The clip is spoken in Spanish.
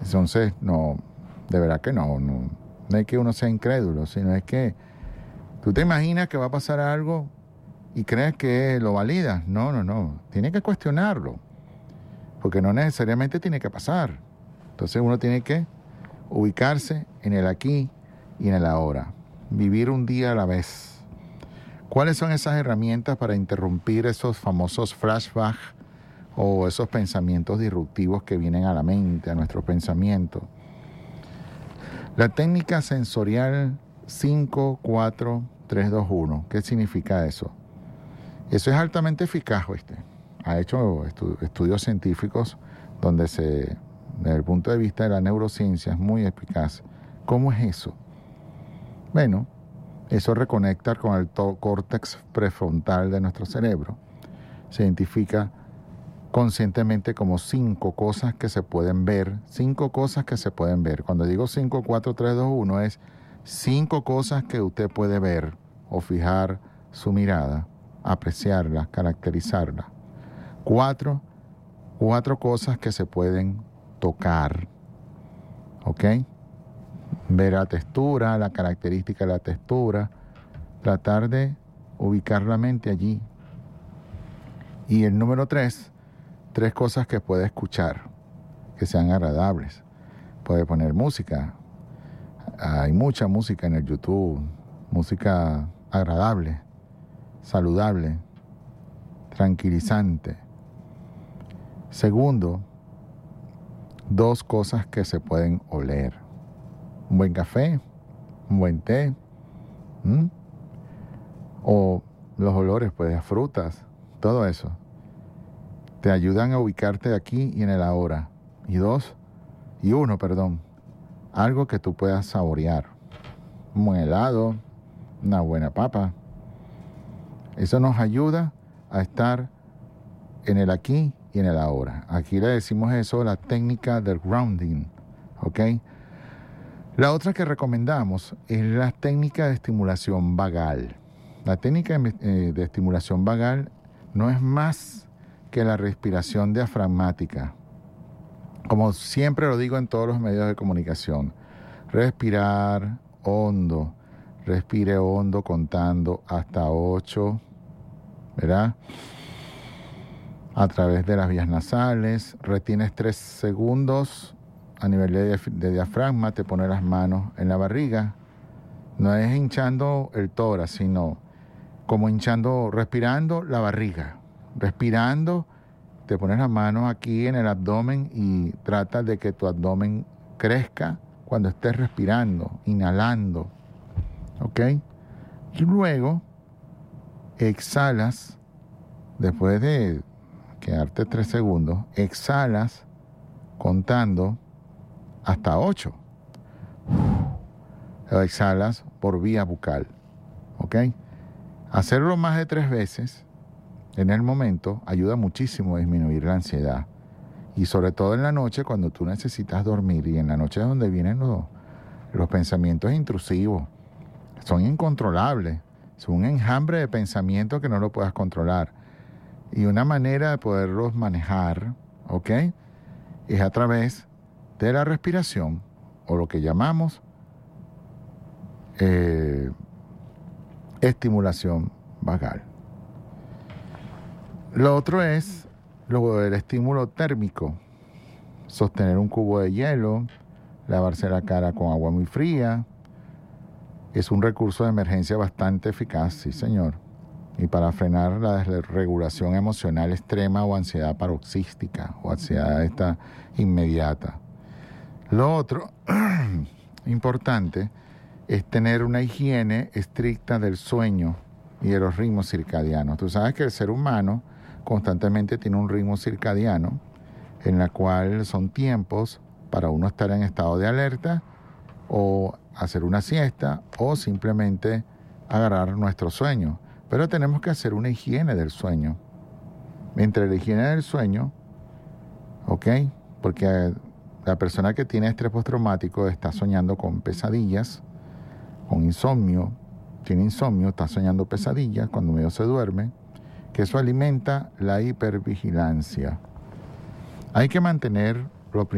Entonces, no, de verdad que no es que uno sea incrédulo, sino es que tú te imaginas que va a pasar algo y crees que lo validas. No. Tiene que cuestionarlo, porque no necesariamente tiene que pasar. Entonces uno tiene que ubicarse en el aquí y en el ahora. Vivir un día a la vez. ¿Cuáles son esas herramientas para interrumpir esos famosos flashbacks o esos pensamientos disruptivos que vienen a la mente, a nuestro pensamiento? La técnica sensorial 5, 4, 3, 2, 1. ¿Qué significa eso? Eso es altamente eficaz, Ha hecho estudios científicos donde desde el punto de vista de la neurociencia, es muy eficaz. ¿Cómo es eso? Bueno, eso reconecta con el córtex prefrontal de nuestro cerebro. Se identifica conscientemente como 5 cosas que se pueden ver. 5 cosas que se pueden ver. Cuando digo 5, 4, 3, 2, 1 es 5 cosas que usted puede ver o fijar su mirada, apreciarlas, caracterizarlas. 4 cosas que se pueden tocar. ¿Ok? Ver la textura, la característica de la textura, tratar de ubicar la mente allí. Y el número 3 cosas que puede escuchar, que sean agradables. Puede poner música. Hay mucha música en el YouTube, música agradable, saludable, tranquilizante. Segundo, 2 cosas que se pueden oler. Un buen café, un buen té, o los olores, pues, de frutas, todo eso. Te ayudan a ubicarte aquí y en el ahora. Y 1, algo que tú puedas saborear. Un buen helado, una buena papa. Eso nos ayuda a estar en el aquí y en el ahora. Aquí le decimos eso, la técnica del grounding, ¿ok? La otra que recomendamos es la técnica de estimulación vagal. La técnica de estimulación vagal no es más que la respiración diafragmática. Como siempre lo digo en todos los medios de comunicación, respirar hondo, respire hondo contando hasta 8, ¿verdad? A través de las vías nasales, retienes 3 segundos a nivel de diafragma, te pones las manos en la barriga. No es hinchando el tórax, sino como hinchando, respirando la barriga. Respirando, te pones las manos aquí en el abdomen y trata de que tu abdomen crezca cuando estés respirando, inhalando. ¿Ok? Y luego exhalas, después de quedarte 3 segundos, exhalas contando hasta 8. Lo exhalas por vía bucal. ¿Ok? Hacerlo más de 3 veces en el momento ayuda muchísimo a disminuir la ansiedad. Y sobre todo en la noche, cuando tú necesitas dormir, y en la noche es donde vienen los pensamientos intrusivos. Son incontrolables. Son un enjambre de pensamientos que no lo puedas controlar. Y una manera de poderlos manejar, ¿ok?, es a través de la respiración, o lo que llamamos estimulación vagal. Lo otro es el estímulo térmico. Sostener un cubo de hielo, lavarse la cara con agua muy fría. Es un recurso de emergencia bastante eficaz, sí señor. Y para frenar la desregulación emocional extrema o ansiedad paroxística o ansiedad esta inmediata. Lo otro importante es tener una higiene estricta del sueño y de los ritmos circadianos. Tú sabes que el ser humano constantemente tiene un ritmo circadiano en la cual son tiempos para uno estar en estado de alerta o hacer una siesta o simplemente agarrar nuestro sueño. Pero tenemos que hacer una higiene del sueño. Entre la higiene del sueño, ¿ok?, porque la persona que tiene estrés postraumático está soñando con pesadillas, con insomnio, tiene insomnio, está soñando pesadillas cuando medio se duerme, que eso alimenta la hipervigilancia. Hay que mantener